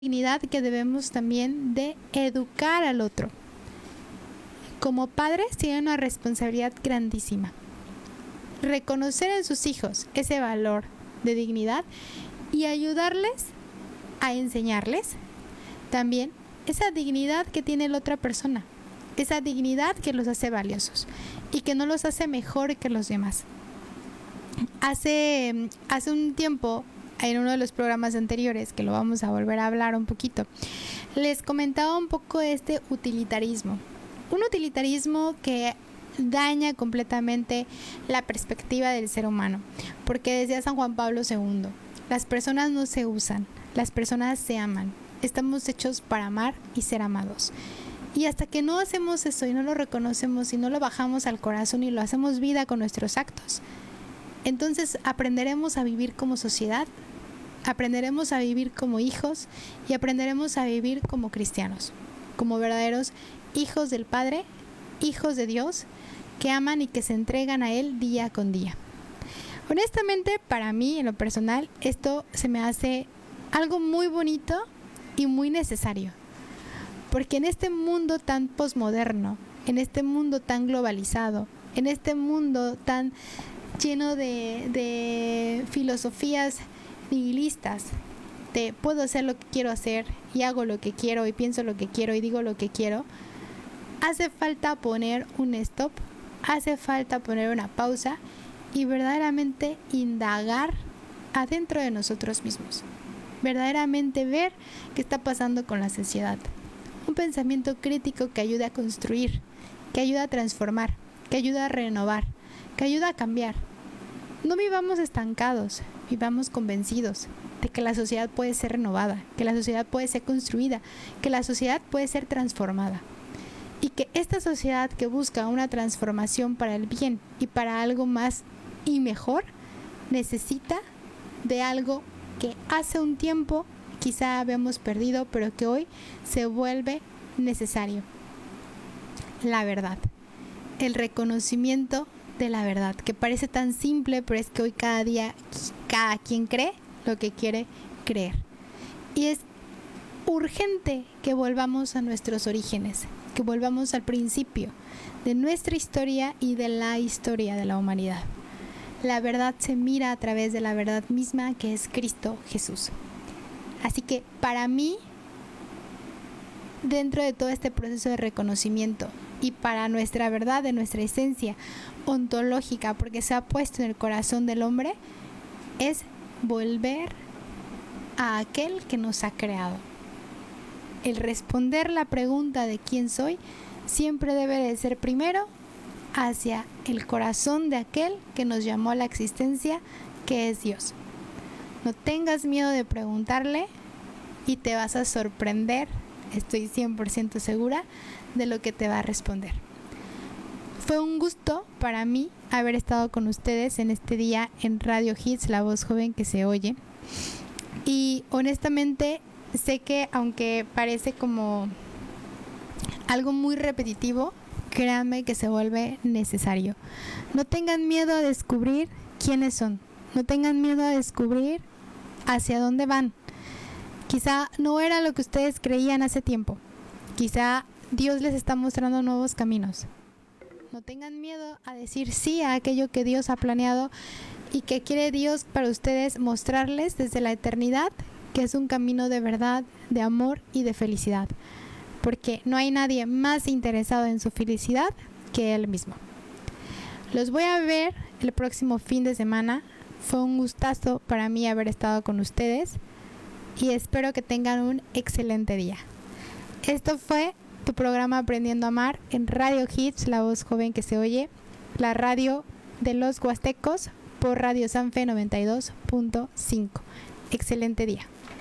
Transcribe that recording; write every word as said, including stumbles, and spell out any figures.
dignidad que debemos también de educar al otro. Como padres tienen una responsabilidad grandísima. Reconocer en sus hijos ese valor de dignidad y ayudarles a enseñarles también esa dignidad que tiene la otra persona, esa dignidad que los hace valiosos y que no los hace mejor que los demás. Hace, hace un tiempo, en uno de los programas anteriores, que lo vamos a volver a hablar un poquito, les comentaba un poco de este utilitarismo. Un utilitarismo que daña completamente la perspectiva del ser humano, porque decía San Juan Pablo segundo, las personas no se usan, las personas se aman, estamos hechos para amar y ser amados. Y hasta que no hacemos eso y no lo reconocemos y no lo bajamos al corazón y lo hacemos vida con nuestros actos, entonces aprenderemos a vivir como sociedad, aprenderemos a vivir como hijos y aprenderemos a vivir como cristianos, como verdaderos hijos del Padre, hijos de Dios, que aman y que se entregan a Él día con día. Honestamente, para mí, en lo personal, esto se me hace algo muy bonito y muy necesario, porque en este mundo tan posmoderno, en este mundo tan globalizado, en este mundo tan lleno de, de filosofías nihilistas, de puedo hacer lo que quiero hacer y hago lo que quiero y pienso lo que quiero y digo lo que quiero, hace falta poner un stop, hace falta poner una pausa y verdaderamente indagar adentro de nosotros mismos, verdaderamente ver qué está pasando con la sociedad. Un pensamiento crítico que ayude a construir, que ayude a transformar, que ayude a renovar, que ayude a cambiar. No vivamos estancados, vivamos convencidos de que la sociedad puede ser renovada, que la sociedad puede ser construida, que la sociedad puede ser transformada. Y que esta sociedad que busca una transformación para el bien y para algo más y mejor, necesita de algo que hace un tiempo quizá habíamos perdido, pero que hoy se vuelve necesario. La verdad, el reconocimiento de la verdad, que parece tan simple, pero es que hoy cada día cada quien cree lo que quiere creer. Y es urgente que volvamos a nuestros orígenes, que volvamos al principio de nuestra historia y de la historia de la humanidad. La verdad se mira a través de la verdad misma, que es Cristo Jesús. Así que para mí, dentro de todo este proceso de reconocimiento y para nuestra verdad, de nuestra esencia ontológica, porque se ha puesto en el corazón del hombre, es volver a aquel que nos ha creado. El responder la pregunta de quién soy siempre debe de ser primero hacia el corazón de aquel que nos llamó a la existencia, que es Dios. No tengas miedo de preguntarle y te vas a sorprender, estoy cien por ciento segura, de lo que te va a responder. Fue un gusto para mí haber estado con ustedes en este día en Radio Hits, la voz joven que se oye. Y honestamente sé que aunque parece como algo muy repetitivo, créanme que se vuelve necesario. No tengan miedo a descubrir quiénes son. No tengan miedo a descubrir hacia dónde van. Quizá no era lo que ustedes creían hace tiempo. Quizá Dios les está mostrando nuevos caminos. No tengan miedo a decir sí a aquello que Dios ha planeado y que quiere Dios para ustedes mostrarles desde la eternidad, que es un camino de verdad, de amor y de felicidad. Porque no hay nadie más interesado en su felicidad que Él mismo. Los voy a ver el próximo fin de semana. Fue un gustazo para mí haber estado con ustedes y espero que tengan un excelente día. Esto fue tu programa Aprendiendo a Amar en Radio Hits, la voz joven que se oye, la radio de los huastecos por Radio Sanfe noventa y dos punto cinco. Excelente día.